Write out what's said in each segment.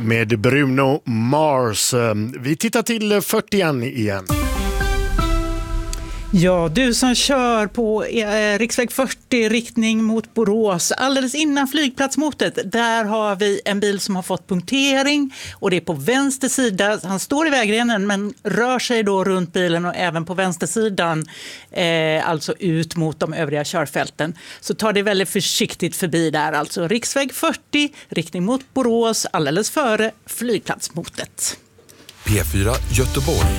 med Bruno Mars. Vi tittar till 40 igen. Ja, du som kör på riksväg 40 riktning mot Borås. Alldeles innan flygplatsmotet, där har vi en bil som har fått punktering och det är på vänster sida. Han står i vägrenen men rör sig då runt bilen och även på vänstersidan, alltså ut mot de övriga körfälten. Så tar det väldigt försiktigt förbi där, alltså riksväg 40 riktning mot Borås alldeles före flygplatsmotet. P4 Göteborg.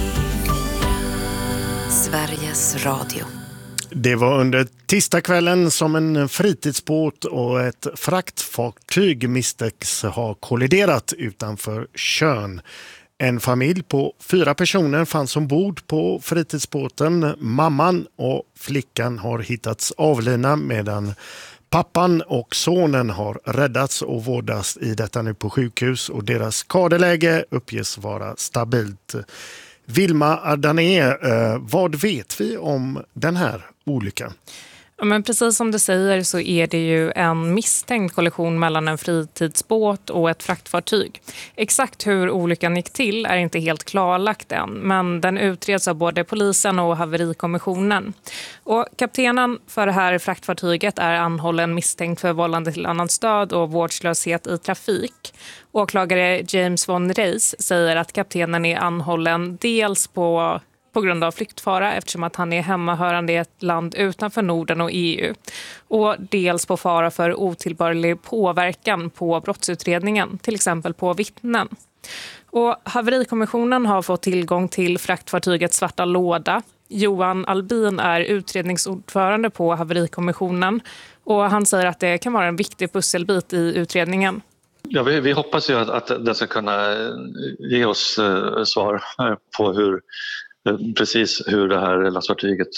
Sveriges Radio. Det var under tisdagskvällen som en fritidsbåt och ett fraktfartyg misstänks ha kolliderat utanför Tjörn. En familj på 4 personer fanns ombord på fritidsbåten. Mamman och flickan har hittats avlidna medan pappan och sonen har räddats och vårdas i detta nu på sjukhus och deras skadeläge uppges vara stabilt. Vilma Ardané, vad vet vi om den här olyckan? Ja, men precis som du säger så är det ju en misstänkt kollision mellan en fritidsbåt och ett fraktfartyg. Exakt hur olyckan gick till är inte helt klarlagt än, men den utreds av både polisen och haverikommissionen. Och kaptenen för det här fraktfartyget är anhållen misstänkt för vållande till annans död och vårdslöshet i trafik. Åklagare James von Reis säger att kaptenen är anhållen dels på grund av flyktfara eftersom att han är hemmahörande i ett land utanför Norden och EU. Och dels på fara för otillbörlig påverkan på brottsutredningen, till exempel på vittnen. Och haverikommissionen har fått tillgång till fraktfartygets svarta låda. Johan Albin är utredningsordförande på haverikommissionen och han säger att det kan vara en viktig pusselbit i utredningen. Ja, vi hoppas ju att den ska kunna ge oss svar på precis hur det här lastfartyget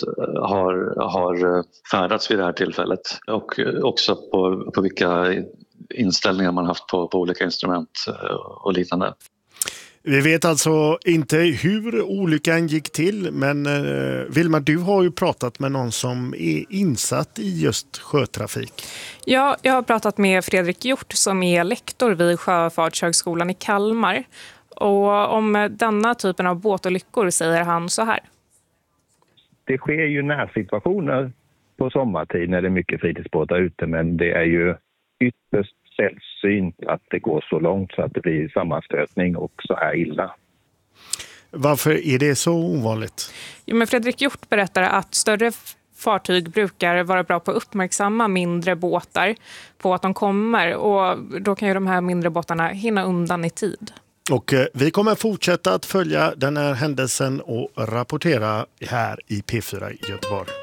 har färdats vid det här tillfället och också på vilka inställningar man haft på olika instrument och liknande. Vi vet alltså inte hur olyckan gick till, men Vilma, du har ju pratat med någon som är insatt i just sjötrafik. Ja, jag har pratat med Fredrik Hjort som är lektor vid Sjöfartshögskolan i Kalmar. Och om denna typen av båtolyckor säger han så här. Det sker ju närsituationer på sommartid när det är mycket fritidsbåtar ute, men det är ju ytterst sällsynt att det går så långt så att det blir sammanstötning och så här illa. Varför är det så ovanligt? Jo, men Fredrik Hjort berättar att större fartyg brukar vara bra på att uppmärksamma mindre båtar på att de kommer och då kan ju de här mindre båtarna hinna undan i tid. Och vi kommer fortsätta att följa den här händelsen och rapportera här i P4 Göteborg.